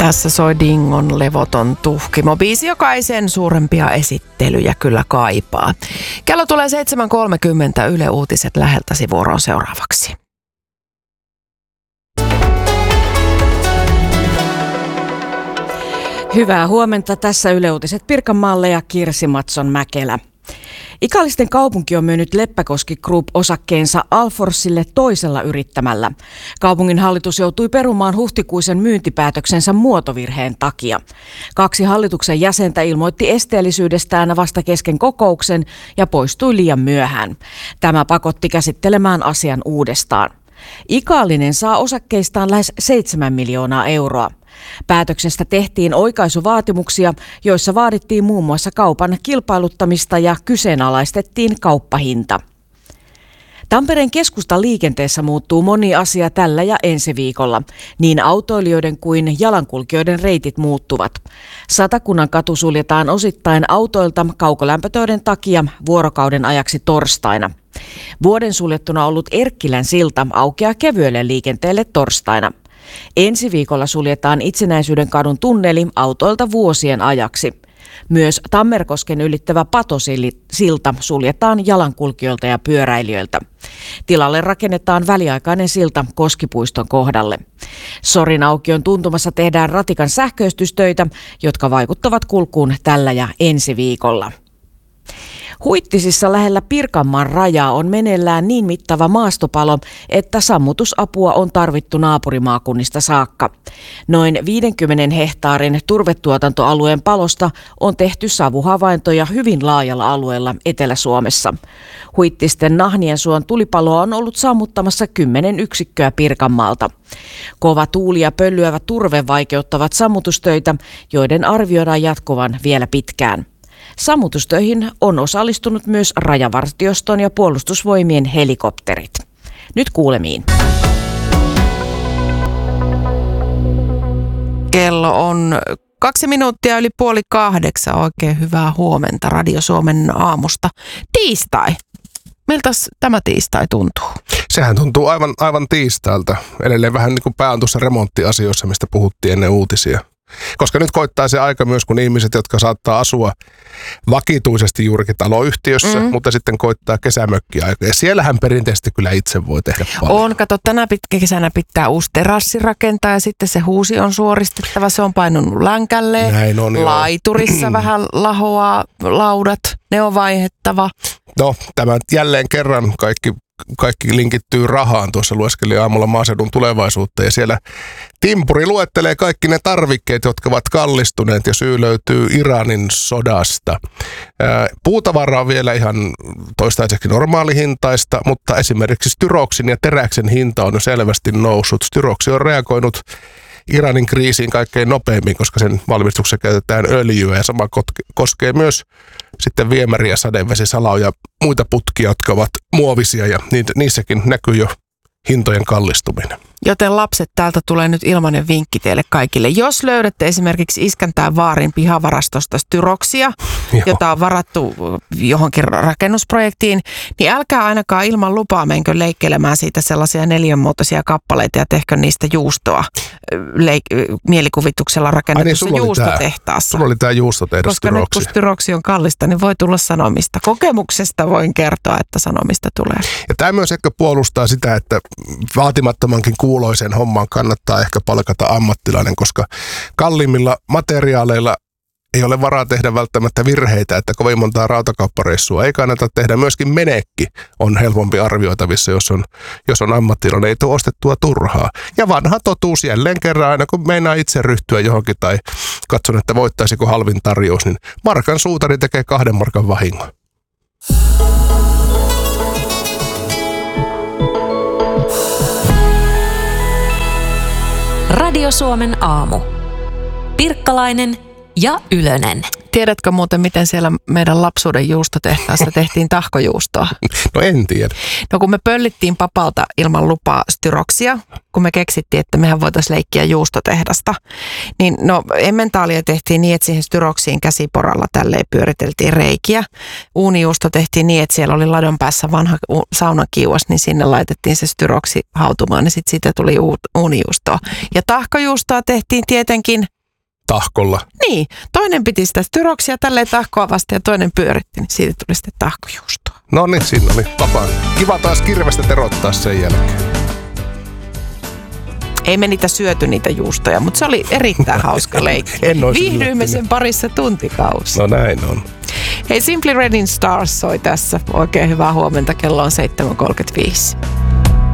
Tässä soi Dingon levoton tuhkimo. Biisi, joka ei sen suurempia esittelyjä kyllä kaipaa. Kello tulee 7.30, Yle Uutiset läheltäsi vuoroon seuraavaksi. Hyvää huomenta. Tässä Yle Uutiset Pirkanmaalle ja Kirsi Matson-Mäkelä. Ikallisten kaupunki on myynyt Leppäkoski Group-osakkeensa Alforsille toisella yrittämällä. Kaupungin hallitus joutui perumaan huhtikuisen myyntipäätöksensä muotovirheen takia. 2 hallituksen jäsentä ilmoitti esteellisyydestään vasta kesken kokouksen ja poistui liian myöhään. Tämä pakotti käsittelemään asian uudestaan. Ikallinen saa osakkeistaan lähes 7 miljoonaa euroa. Päätöksestä tehtiin oikaisuvaatimuksia, joissa vaadittiin muun muassa kaupan kilpailuttamista ja kyseenalaistettiin kauppahinta. Tampereen keskustan liikenteessä muuttuu moni asia tällä ja ensi viikolla. Niin autoilijoiden kuin jalankulkijoiden reitit muuttuvat. Satakunnan katu suljetaan osittain autoilta kaukolämpötöiden takia vuorokauden ajaksi torstaina. Vuoden suljettuna ollut Erkkilän silta aukeaa kevyelle liikenteelle torstaina. Ensi viikolla suljetaan Itsenäisyyden kadun tunneli autoilta vuosien ajaksi. Myös Tammerkosken ylittävä Patosilta suljetaan jalankulkijoilta ja pyöräilijöiltä. Tilalle rakennetaan väliaikainen silta Koskipuiston kohdalle. Sorin aukion tuntumassa tehdään ratikan sähköistystöitä, jotka vaikuttavat kulkuun tällä ja ensi viikolla. Huittisissa lähellä Pirkanmaan rajaa on meneillään niin mittava maastopalo, että sammutusapua on tarvittu naapurimaakunnista saakka. Noin 50 hehtaarin turvetuotantoalueen palosta on tehty savuhavaintoja hyvin laajalla alueella Etelä-Suomessa. Huittisten Nahniensuon tulipaloa on ollut sammuttamassa 10 yksikköä Pirkanmaalta. Kova tuuli ja pöllyävä turve vaikeuttavat sammutustöitä, joiden arvioidaan jatkuvan vielä pitkään. Sammutustöihin on osallistunut myös Rajavartioston ja Puolustusvoimien helikopterit. Nyt kuulemiin. Kello on 2 minuuttia yli 7:30. Oikein hyvää huomenta Radio Suomen aamusta. Tiistai. Miltäs tämä tiistai tuntuu? Sehän tuntuu aivan tiistailta. Edelleen vähän niin kuin pää on tuossa remonttiasioissa, mistä puhuttiin ennen uutisia. Koska nyt koittaa se aika myös, kun ihmiset, jotka saattaa asua vakituisesti juurikin taloyhtiössä, mutta sitten koittaa kesämökkiaika. Ja siellähän perinteisesti kyllä itse voi tehdä paljon. On, kato, tänä kesänä pitää uusi terassi rakentaa ja sitten se huusi on suoristettava. Se on painunut länkälle. Näin on, laiturissa vähän lahoaa laudat, ne on vaihettava. No, tämä jälleen kerran kaikki linkittyy rahaan. Tuossa lueskelin aamulla maaseudun tulevaisuutta ja siellä timpuri luettelee kaikki ne tarvikkeet, jotka ovat kallistuneet ja syy löytyy Iranin sodasta. Puutavara on vielä ihan toistaiseksi normaalihintaista, mutta esimerkiksi styroksin ja teräksen hinta on jo selvästi noussut. Styroksi on reagoinut Iranin kriisiin kaikkein nopeimmin, koska sen valmistuksessa käytetään öljyä ja sama koskee myös sitten viemäriä, sadevesisaloja ja muita putkia, jotka ovat muovisia ja niissäkin näkyy jo hintojen kallistuminen. Joten lapset, täältä tulee nyt ilmainen vinkki teille kaikille. Jos löydätte esimerkiksi Iskän vaarin pihavarastosta styroksia, jota on varattu johonkin rakennusprojektiin, niin älkää ainakaan ilman lupaa menkö leikkelemään siitä sellaisia neliönmuotoisia kappaleita ja tehkö niistä juustoa mielikuvituksella rakennetussa juustotehtaassa. Sulla oli tämä juustotehdas koska styroksi. Nyt kun styroksi on kallista, niin voi tulla sanomista. Kokemuksesta voin kertoa, että sanomista tulee. Ja tämä myös ehkä puolustaa sitä, että vaatimattomankin kuuloisen homman kannattaa ehkä palkata ammattilainen, koska kalliimmilla materiaaleilla ei ole varaa tehdä välttämättä virheitä, että kovin montaa rautakauppareissua ei kannata tehdä. Myöskin menekki on helpompi arvioitavissa, jos on ammattilainen, ei tule ostettua turhaa. Ja vanha totuus jälleen kerran, aina kun meinaa itse ryhtyä johonkin tai katson, että voittaisiko halvin tarjous, niin markan suutari tekee 2 markan vahingon. Radio Suomen aamu. Pirkkalainen ja Ylönen. Tiedätkö muuten, miten siellä meidän lapsuuden juustotehtaassa tehtiin tahkojuustoa? No en tiedä. No kun me pöllittiin papalta ilman lupaa styroksia, kun me keksittiin, että mehän voitaisiin leikkiä juustotehdasta, niin no emmentaalia tehtiin niin, että siihen styroksiin käsiporalla tälleen pyöriteltiin reikiä. Uunijuusto tehtiin niin, että siellä oli ladon päässä vanha saunakiuas, niin sinne laitettiin se styroksi hautumaan ja sitten siitä tuli uunijuustoa. Ja tahkojuustoa tehtiin tietenkin tahkolla. Niin, toinen piti sitä styroksia tälleen tahkoa vasta ja toinen pyöritti, niin siitä tuli sitten tahkojuustoa. No niin, siinä oli vapaa. Kiva taas kirvestä terottaa sen jälkeen. Ei me niitä syöty niitä juustoja, mutta se oli erittäin hauska leikki. Viihdyimme sen parissa tuntikausia. No näin on. Hei, Simply Redin Stars soi tässä. Oikein hyvää huomenta, kello on 7.35.